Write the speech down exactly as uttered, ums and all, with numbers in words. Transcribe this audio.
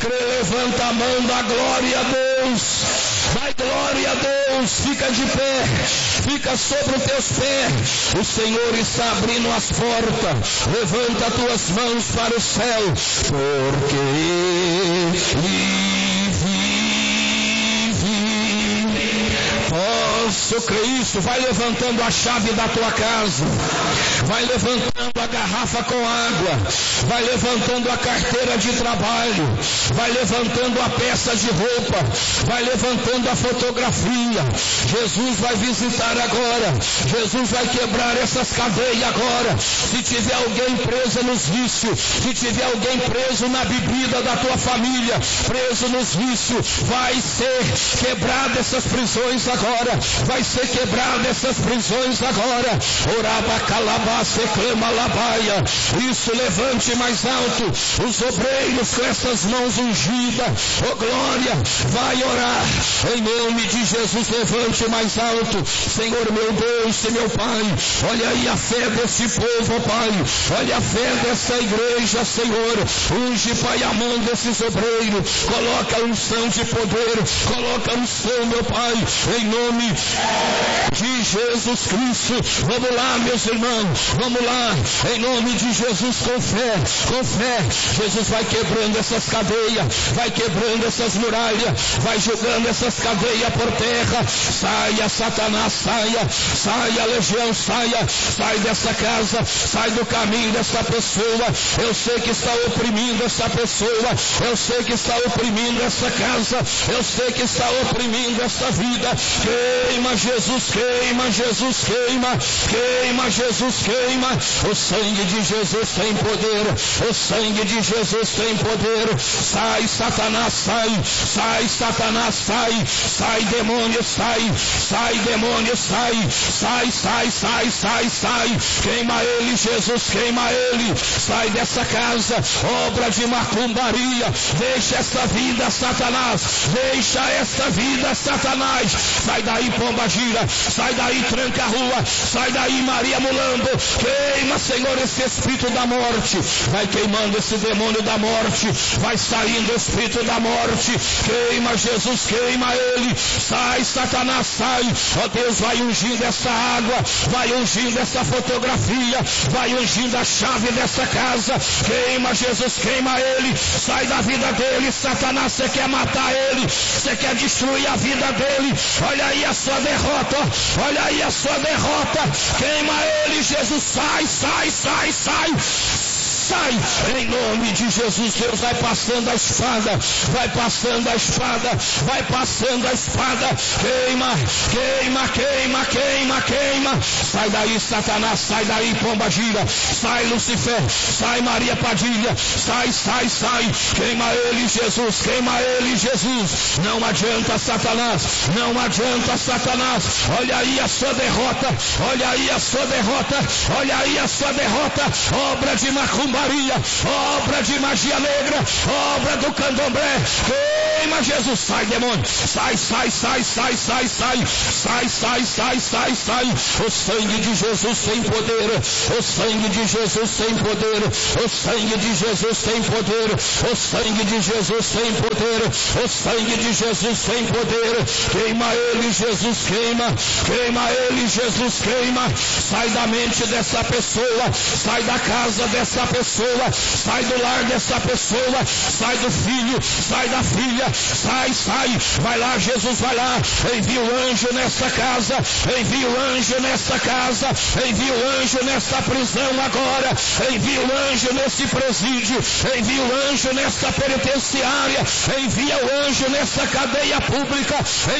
crê, levanta a mão, dá glória a Deus. Dai glória a Deus, fica de pé, fica sobre os teus pés. O Senhor está abrindo as portas. Levanta tuas mãos para o céu, porque Ele vive. Posso crer isso. Vai levantando a chave da tua casa, vai levantando a garrafa com água, vai levantando a carteira de trabalho, vai levantando a peça de roupa, vai levantando a fotografia. Jesus vai visitar agora, Jesus vai quebrar essas cadeias agora. Se tiver alguém preso nos vícios, se tiver alguém preso na bebida da tua família, preso nos vícios, vai ser quebrada essas prisões agora, vai ser quebrada essas prisões agora. Oraba calabá, seclama labaia. Isso, levante mais alto os obreiros com essas mãos ungidas. Oh glória, vai orar em nome de Jesus. Levante mais alto. Senhor meu Deus e meu Pai, olha aí a fé desse povo, Pai, olha a fé dessa igreja, Senhor. Unge, Pai, a mão desses obreiros, coloca unção de poder, coloca unção, meu Pai, em nome de Jesus Cristo. Vamos lá, meus irmãos, vamos lá, em nome de Jesus, com fé, com fé. Jesus vai quebrando essas cadeias, vai quebrando essas muralhas, vai jogando essas cadeias por terra. Saia, Satanás, saia, saia, legião, saia, sai dessa casa, sai do caminho dessa pessoa. Eu sei que está oprimindo essa pessoa, eu sei que está oprimindo essa casa, eu sei que está oprimindo essa vida. Queima, Jesus, queima, Jesus, queima, queima, Jesus, queima. O sangue de Jesus tem poder, o sangue de Jesus tem poder. Sai, Satanás, sai, sai, Satanás, sai, sai, demônio, sai, sai, demônio, sai, sai, sai, sai, sai, sai. Queima ele, Jesus, queima ele. Sai dessa casa, obra de macumbaria. Deixa esta vida, Satanás, deixa esta vida, Satanás. Sai daí, pomba gira, sai daí, tranca a rua, sai daí, Maria Mulambo. Queima, Senhor, esse espírito da morte. Vai queimando esse demônio da morte, vai saindo o espírito da morte. Queima, Jesus, queima ele. Sai, Satanás, sai. Ó Deus, vai ungindo essa água, vai ungindo essa fotografia, vai ungindo a chave dessa casa. Queima, Jesus, queima ele. Sai da vida dele, Satanás, você quer matar ele, você quer destruir a vida dele. Olha aí a sua derrota, olha aí a sua derrota. Queima ele, Jesus, sai, sai, sai, sai. Sai, em nome de Jesus. Deus vai passando a espada, vai passando a espada, vai passando a espada. Queima, queima, queima, queima, queima. Sai daí, Satanás, sai daí, pomba gira. Sai, Lucifer, sai, Maria Padilha. Sai, sai, sai. Queima ele, Jesus, queima ele, Jesus. Não adianta, Satanás, não adianta, Satanás. Olha aí a sua derrota, olha aí a sua derrota, olha aí a sua derrota. Obra de macumba, obra de magia negra, obra do candomblé. Queima, Jesus, sai, demônio, sai, sai, sai, sai, sai, sai, sai, sai, sai, sai, sai. O sangue de Jesus tem poder, o sangue de Jesus tem poder, o sangue de Jesus tem poder, o sangue de Jesus tem poder, o sangue de Jesus tem poder. Queima ele, Jesus, queima, queima ele, Jesus, queima. Sai da mente dessa pessoa, sai da casa dessa pessoa, sai do lar dessa pessoa, sai do filho, sai da filha, sai, sai, vai lá, Jesus, vai lá, envia o anjo nessa casa, envia o anjo nessa casa, envia o anjo nessa prisão agora, envia o anjo nesse presídio, envia o anjo nessa penitenciária, envia o anjo nessa cadeia pública.